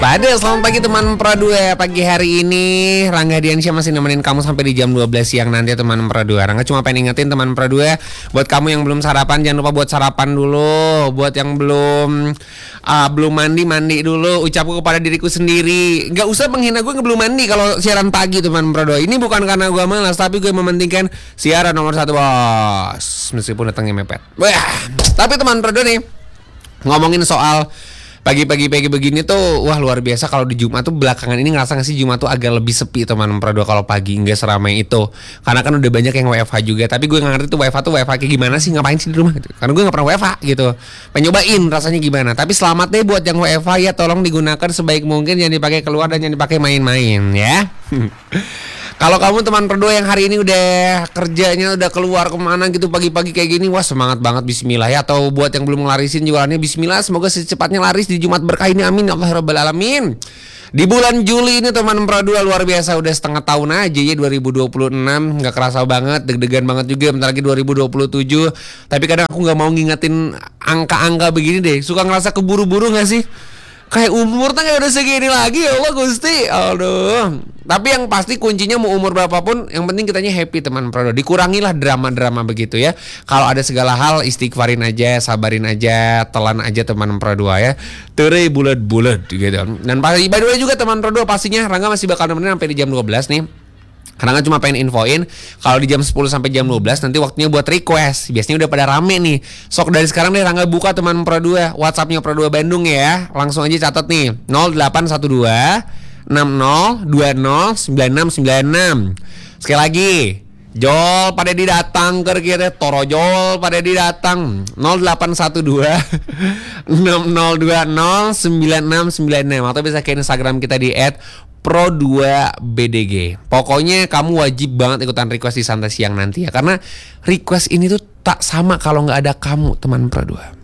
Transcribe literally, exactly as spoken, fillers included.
Pada selamat pagi teman Pro dua. Pagi hari ini Rangga Diansyah masih nemenin kamu sampai di jam dua belas siang nanti teman Pro dua. Rangga cuma pengen ingetin teman Pro dua, buat kamu yang belum sarapan jangan lupa buat sarapan dulu. Buat yang belum uh, belum mandi mandi dulu. Ucapku kepada diriku sendiri, nggak usah menghina gue belum mandi kalau siaran pagi teman Pro dua. Ini bukan karena gue malas, tapi gue mementingkan siaran nomor satu bos, meskipun datangnya mepet. Wah, tapi teman Pro dua nih ngomongin soal pagi-pagi pagi begini tuh, wah luar biasa. Kalau di Jumat tuh belakangan ini ngerasa nggak sih Jumat tuh agak lebih sepi teman Pro dua kalau pagi, nggak seramai itu. Karena kan udah banyak yang W F H juga. Tapi gue nggak ngerti tuh W F H tuh W F H kayak gimana sih, ngapain sih di rumah gitu. Karena gue nggak pernah W F H gitu. Penyobain rasanya gimana. Tapi selamat deh buat yang W F H ya, tolong digunakan sebaik mungkin, jangan dipakai keluar dan jangan dipakai main-main ya. Kalau kamu teman Pro dua yang hari ini udah kerjanya udah keluar kemana gitu pagi-pagi kayak gini, wah semangat banget, bismillah ya. Atau buat yang belum ngelarisin jualannya, bismillah, semoga secepatnya laris di Jumat berkah ini, amin ya Allah rabbal alamin. Di bulan Juli ini teman Pro dua luar biasa, udah setengah tahun aja ya dua ribu dua puluh enam. Gak kerasa banget, deg-degan banget juga, bentar lagi dua ribu dua puluh tujuh. Tapi kadang aku gak mau ngingetin angka-angka begini deh, suka ngerasa keburu-buru gak sih? Kayak umur tuh udah segini lagi, ya Allah Gusti. Aduh. Tapi yang pasti kuncinya mau umur berapapun, yang penting kitanya happy teman Pro dua. Dikurangilah drama-drama begitu ya. Kalau ada segala hal istighfarin aja, sabarin aja, telan aja teman Pro dua ya. Tere bulat-bulat gitu. Dan pasti by the way juga teman Pro dua, pastinya Rangga masih bakal nemenin sampai di jam dua belas nih. Karena kan cuma pengen infoin kalau di jam sepuluh sampai jam dua belas nanti waktunya buat request. Biasanya udah pada rame nih. Sok dari sekarang deh Rangga buka teman Pro dua WhatsApp-nya Pro dua Bandung ya. Langsung aja catat nih nol delapan satu dua enam nol dua nol sembilan enam sembilan enam. Sekali lagi, Jol pada didatang ke kita, Torojol pada didatang nol delapan satu dua enam nol dua nol sembilan enam sembilan enam, atau bisa ke Instagram kita di et pro dua b d g. Pokoknya kamu wajib banget ikutan request di santai siang nanti ya, karena request ini tuh tak sama kalau nggak ada kamu teman Pro dua.